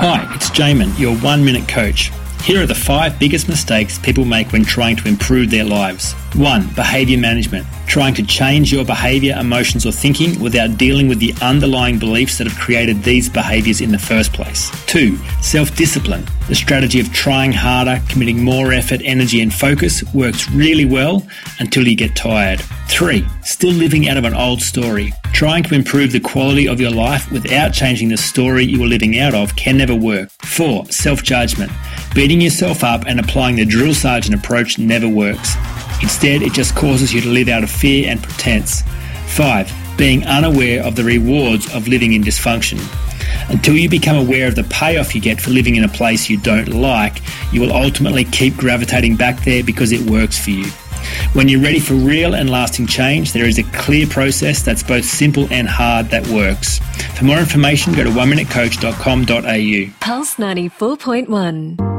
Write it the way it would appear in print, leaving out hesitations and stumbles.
Hi, it's Jamin, your 1 Minute Coach. Here are the 5 biggest mistakes people make when trying to improve their lives. 1. Behaviour management. Trying to change your behaviour, emotions or thinking without dealing with the underlying beliefs that have created these behaviours in the first place. 2. Self-discipline. The strategy of trying harder, committing more effort, energy and focus works really well until you get tired. 3. Still living out of an old story. Trying to improve the quality of your life without changing the story you are living out of can never work. 4. Self-judgment. Beating yourself up and applying the drill sergeant approach never works. Instead, it just causes you to live out of fear and pretense. 5. Being unaware of the rewards of living in dysfunction. Until you become aware of the payoff you get for living in a place you don't like, you will ultimately keep gravitating back there because it works for you. When you're ready for real and lasting change, there is a clear process that's both simple and hard that works. For more information, go to oneminutecoach.com.au. Pulse 94.1.